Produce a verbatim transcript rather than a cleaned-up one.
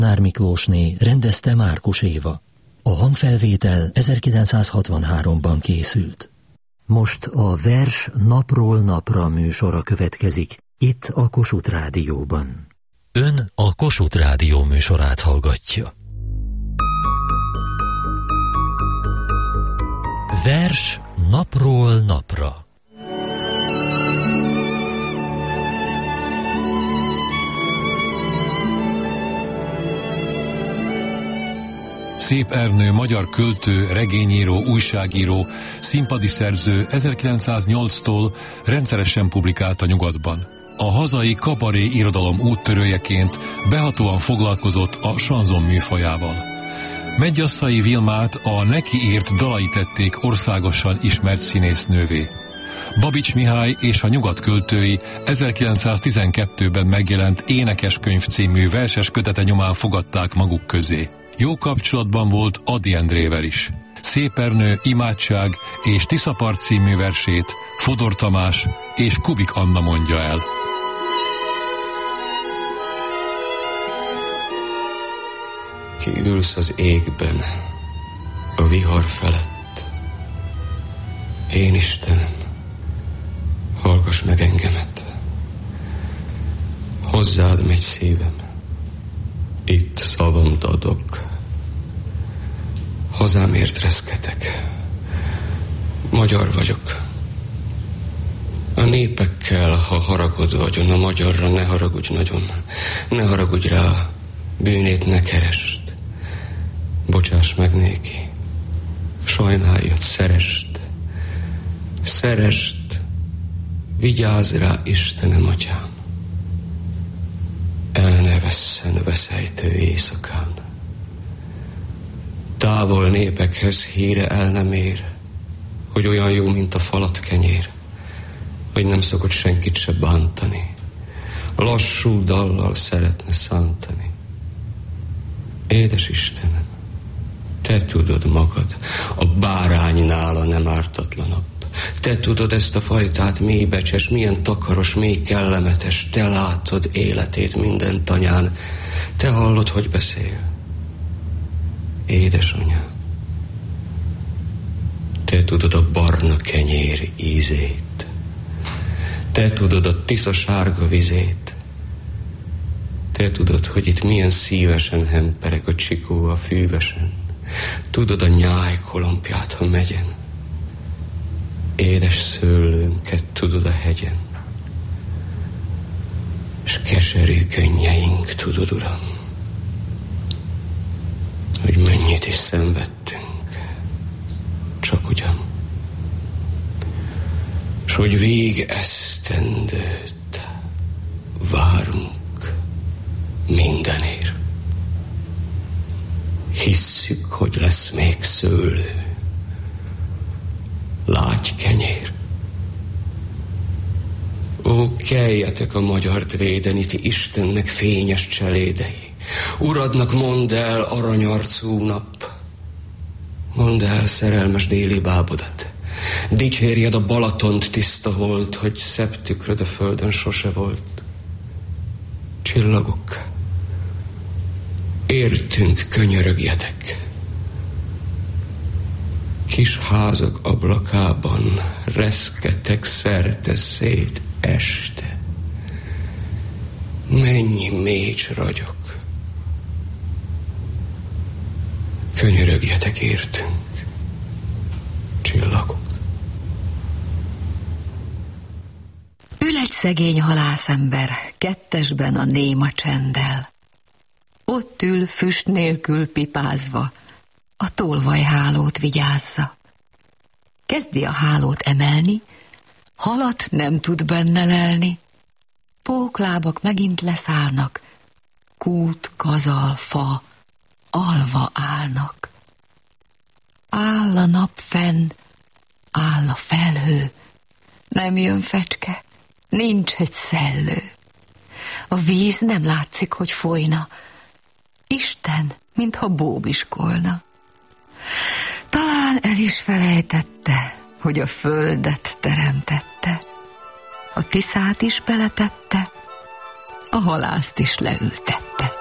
Nár Miklósné rendezte Márkus Éva. A hangfelvétel ezerkilencszázhatvanháromban készült. Most a Vers napról napra műsora következik, itt a Kossuth Rádióban. Ön a Kossuth Rádió műsorát hallgatja. Vers napról napra. Szép Ernő, magyar költő, regényíró, újságíró, színpadi szerző ezerkilencszáznyolctól rendszeresen publikált a nyugatban. A hazai kabaré irodalom úttörőjeként behatóan foglalkozott a sanzon műfajával. Medgyasszai Vilmát a neki írt dalai tették országosan ismert színésznővé. Babics Mihály és a nyugat költői ezerkilencszáztizenkettőben megjelent Énekeskönyv című verses kötete nyomán fogadták maguk közé. Jó kapcsolatban volt Ady Endrével is. Szép Ernő, Imádság és Tiszapart című versét Fodor Tamás és Kubik Anna mondja el. Ki ülsz az égben, a vihar felett. Én Istenem, hallgass meg engemet. Hozzád megy szívem, itt szavam dadog. Hazámért reszketek, magyar vagyok. A népekkel, ha haragod vagyon, a magyarra ne haragudj nagyon. Ne haragudj rá, bűnét ne keresd. Bocsáss meg néki, sajnáljad, szeresd. Szeresd, vigyázz rá, Istenem, atyám. El ne vesszen veszejtő éjszakán. Távol népekhez híre el nem ér, hogy olyan jó, mint a falat kenyér, hogy nem szokott senkit se bántani. Lassú dallal szeretne szántani. Édes Istenem, te tudod magad, a bárány nála nem ártatlanabb. Te tudod ezt a fajtát, mély becses, milyen takaros, mély kellemetes. Te látod életét minden tanyán. Te hallod, hogy beszél. Édesanyám, te tudod a barna kenyér ízét. Te tudod a tisza sárga vizét. Te tudod, hogy itt milyen szívesen hempereg a csikó a fűvesen. Tudod a nyáj kolompját, ha megyen. Édes szőlőnket tudod a hegyen. S keserű könnyeink tudod, Uram, hogy mennyit is szenvedtünk, csak ugyan. S hogy vég esztendőt várunk mindenért. Hisszük, hogy lesz még szőlő, lágy kenyér. Ó, keljetek a magyart védeni, ti Istennek fényes cselédei. Uradnak mondd el, aranyarcú nap, mondd el szerelmes déli bábodat. Dicsérjed a Balatont, tiszta hold, hogy szebb tükröd a földön sose volt. Csillagok, értünk könyörögjetek. Kis házak ablakában reszketek szerte szét este. Mennyi mécs ragyog. Könyörögjetek értünk, csillagok. Ül egy szegény halászember kettesben a néma csenddel. Ott ül füst nélkül pipázva, a tolvajhálót vigyázza. Kezdi a hálót emelni, halat nem tud benne lelni. Póklábak megint leszállnak, kút, kazal, fa, alva állnak. Áll a nap fenn, áll a felhő, nem jön fecske, nincs egy szellő. A víz nem látszik, hogy folyna, Isten, mintha bóbiskolna. Talán el is felejtette, hogy a földet teremtette, a Tiszát is beletette, a halászt is leültette.